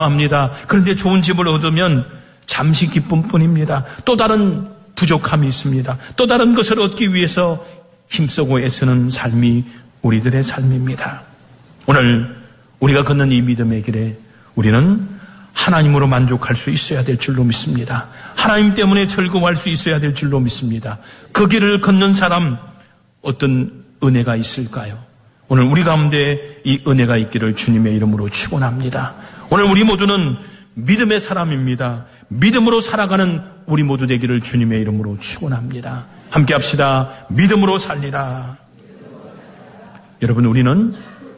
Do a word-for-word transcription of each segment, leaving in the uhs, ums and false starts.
합니다. 그런데 좋은 집을 얻으면 잠시 기쁨뿐입니다. 또 다른 부족함이 있습니다. 또 다른 것을 얻기 위해서 힘쓰고 애쓰는 삶이 우리들의 삶입니다. 오늘 우리가 걷는 이 믿음의 길에 우리는 하나님으로 만족할 수 있어야 될 줄로 믿습니다. 하나님 때문에 즐거워할 수 있어야 될 줄로 믿습니다. 그 길을 걷는 사람 어떤 은혜가 있을까요? 오늘 우리 가운데 이 은혜가 있기를 주님의 이름으로 축원합니다. 오늘 우리 모두는 믿음의 사람입니다. 믿음으로 살아가는 우리 모두 되기를 주님의 이름으로 축원합니다. 함께 합시다. 믿음으로 살리라. 여러분, 우리는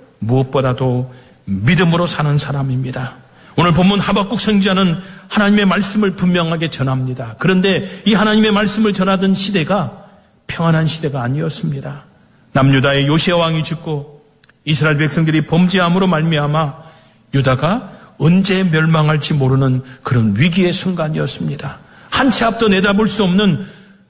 무엇보다도 믿음으로 사는 사람입니다. 오늘 본문 하박국 선지자는 하나님의 말씀을 분명하게 전합니다. 그런데 이 하나님의 말씀을 전하던 시대가 평안한 시대가 아니었습니다. 남유다의 요시야 왕이 죽고 이스라엘 백성들이 범죄함으로 말미암아 유다가 언제 멸망할지 모르는 그런 위기의 순간이었습니다. 한 치 앞도 내다볼 수 없는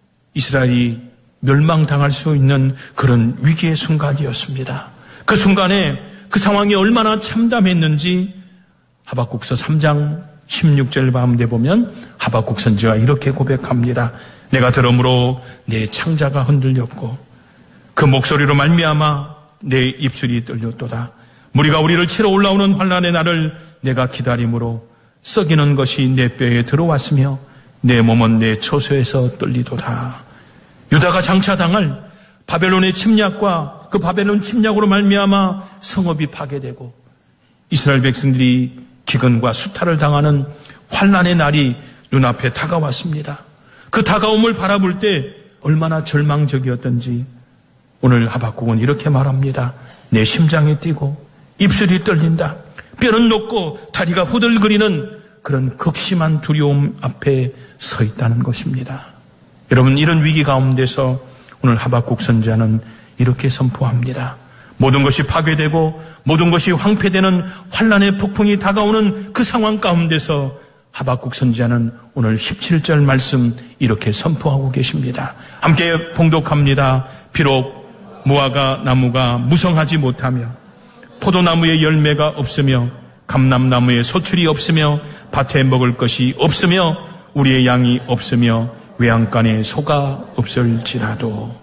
이스라엘이 멸망당할 수 있는 그런 위기의 순간이었습니다. 그 순간에 그 상황이 얼마나 참담했는지 하박국서 삼 장 십육 절 가운데 보면 하박국 선지가 이렇게 고백합니다. 내가 들음으로 내 창자가 흔들렸고 그 목소리로 말미암아 내 입술이 떨렸도다. 무리가 우리를 치러 올라오는 환난의 날을 내가 기다림으로 썩이는 것이 내 뼈에 들어왔으며 내 몸은 내 처소에서 떨리도다. 유다가 장차당할 바벨론의 침략과 그 바벨론 침략으로 말미암아 성읍이 파괴되고 이스라엘 백성들이 기근과 수탈을 당하는 환난의 날이 눈앞에 다가왔습니다. 그 다가옴을 바라볼 때 얼마나 절망적이었던지 오늘 하박국은 이렇게 말합니다. 내 심장이 뛰고 입술이 떨린다. 뼈는 녹고 다리가 후들거리는 그런 극심한 두려움 앞에 서 있다는 것입니다. 여러분, 이런 위기 가운데서 오늘 하박국 선지자는 이렇게 선포합니다. 모든 것이 파괴되고 모든 것이 황폐되는 환난의 폭풍이 다가오는 그 상황 가운데서 하박국 선지자는 오늘 십칠 절 말씀 이렇게 선포하고 계십니다. 함께 봉독합니다. 비록 무화과 나무가 무성하지 못하며 포도나무에 열매가 없으며 감람나무에 소출이 없으며 밭에 먹을 것이 없으며 우리의 양이 없으며 외양간에 소가 없을지라도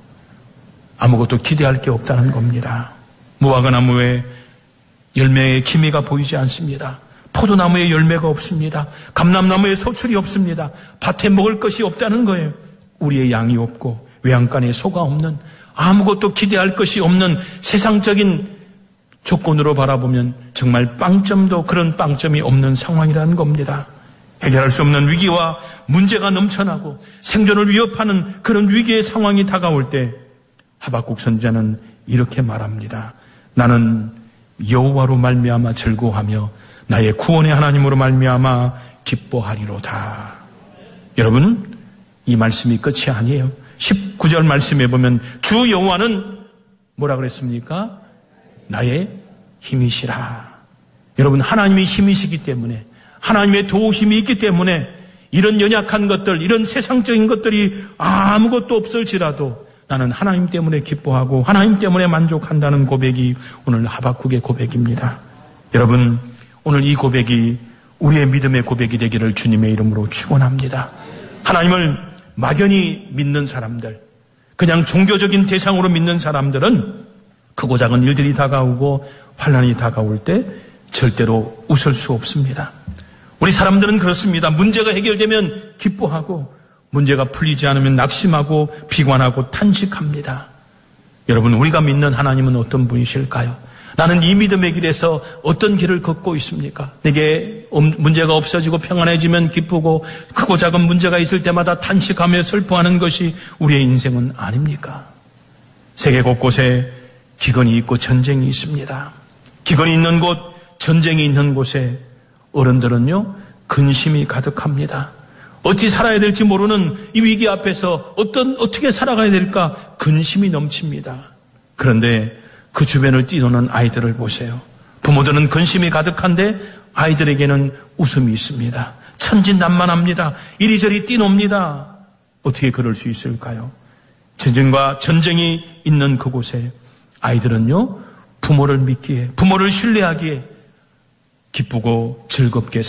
아무것도 기대할 게 없다는 겁니다. 무화과 나무에 열매의 기미가 보이지 않습니다. 포도나무에 열매가 없습니다. 감람나무에 소출이 없습니다. 밭에 먹을 것이 없다는 거예요. 우리의 양이 없고 외양간에 소가 없는, 아무것도 기대할 것이 없는 세상적인 조건으로 바라보면 정말 빵점도 그런 빵점이 없는 상황이라는 겁니다. 해결할 수 없는 위기와 문제가 넘쳐나고 생존을 위협하는 그런 위기의 상황이 다가올 때 하박국 선지자는 이렇게 말합니다. 나는 여호와로 말미암아 즐거워하며 나의 구원의 하나님으로 말미암아 기뻐하리로다. 여러분, 이 말씀이 끝이 아니에요. 십구 절 말씀에 보면 주 여호와는 뭐라 그랬습니까? 나의 힘이시라. 여러분, 하나님의 힘이시기 때문에, 하나님의 도우심이 있기 때문에 이런 연약한 것들, 이런 세상적인 것들이 아무것도 없을지라도 나는 하나님 때문에 기뻐하고 하나님 때문에 만족한다는 고백이 오늘 하박국의 고백입니다. 여러분, 오늘 이 고백이 우리의 믿음의 고백이 되기를 주님의 이름으로 축원합니다. 하나님을 막연히 믿는 사람들, 그냥 종교적인 대상으로 믿는 사람들은 크고 작은 일들이 다가오고 환난이 다가올 때 절대로 웃을 수 없습니다. 우리 사람들은 그렇습니다. 문제가 해결되면 기뻐하고 문제가 풀리지 않으면 낙심하고 비관하고 탄식합니다. 여러분, 우리가 믿는 하나님은 어떤 분이실까요? 나는 이 믿음의 길에서 어떤 길을 걷고 있습니까? 내게 문제가 없어지고 평안해지면 기쁘고 크고 작은 문제가 있을 때마다 탄식하며 슬퍼하는 것이 우리의 인생은 아닙니까? 세계 곳곳에 기근이 있고 전쟁이 있습니다. 기근이 있는 곳, 전쟁이 있는 곳에 어른들은요, 근심이 가득합니다. 어찌 살아야 될지 모르는 이 위기 앞에서 어떤, 어떻게 살아가야 될까 근심이 넘칩니다. 그런데 그 주변을 뛰노는 아이들을 보세요. 부모들은 근심이 가득한데 아이들에게는 웃음이 있습니다. 천진난만합니다. 이리저리 뛰놉니다. 어떻게 그럴 수 있을까요? 전쟁과 전쟁이 있는 그곳에 아이들은요, 부모를 믿기에, 부모를 신뢰하기에 기쁘고 즐겁게